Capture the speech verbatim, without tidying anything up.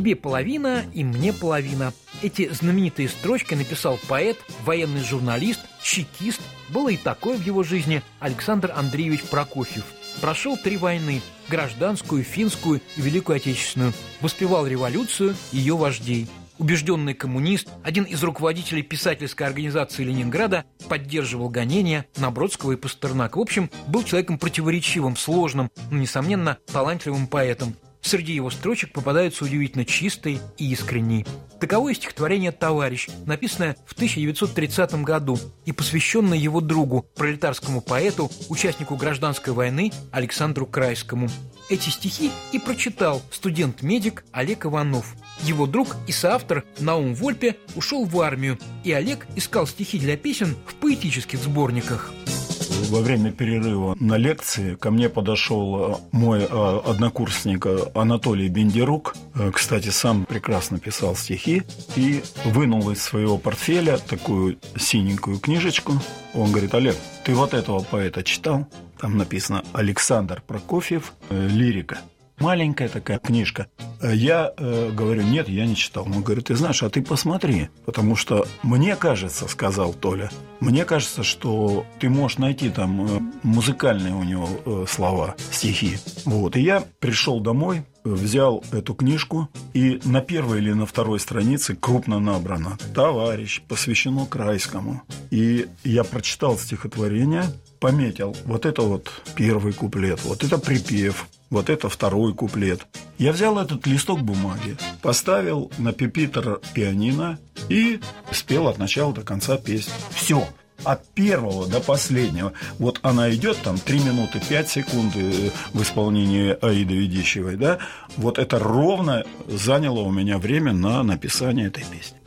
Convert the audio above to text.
«Тебе половина и мне половина». Эти знаменитые строчки написал поэт, военный журналист, чекист, было и такое в его жизни, Александр Андреевич Прокофьев. Прошел три войны – гражданскую, финскую и Великую Отечественную. Воспевал революцию, ее вождей. Убежденный коммунист, один из руководителей писательской организации Ленинграда, поддерживал гонения на Бродского и Пастернака. В общем, был человеком противоречивым, сложным, но, несомненно, талантливым поэтом. Среди его строчек попадаются удивительно чистые и искренние. Таково и стихотворение «Товарищ», написанное в тысяча девятьсот тридцатом году и посвященное его другу, пролетарскому поэту, участнику гражданской войны Александру Крайскому. Эти стихи и прочитал студент-медик Олег Иванов. Его друг и соавтор Наум Вольпе ушел в армию, и Олег искал стихи для песен в поэтических сборниках. Во время перерыва на лекции ко мне подошел мой однокурсник Анатолий Бендерук. Кстати, сам прекрасно писал стихи. И вынул из своего портфеля такую синенькую книжечку. Он говорит: Олег, ты вот этого поэта читал? Там написано «Александр Прокофьев. Лирика». Маленькая такая книжка. Я э, говорю: нет, я не читал. Он говорит: ты знаешь, а ты посмотри. Потому что мне кажется, сказал Толя, мне кажется, что ты можешь найти там э, музыкальные у него э, слова, стихи. Вот. И я пришел домой, взял эту книжку, и на первой или на второй странице крупно набрано: «Товарищ, посвящено Крайскому». И я прочитал стихотворение, пометил: вот это вот первый куплет, вот это припев, вот это второй куплет. Я взял этот листок бумаги, поставил на пюпитр пианино и спел от начала до конца песню. Все. От первого до последнего. Вот она идет там три минуты пять секунд в исполнении Аиды Ведищевой, да? Вот это ровно заняло у меня время на написание этой песни.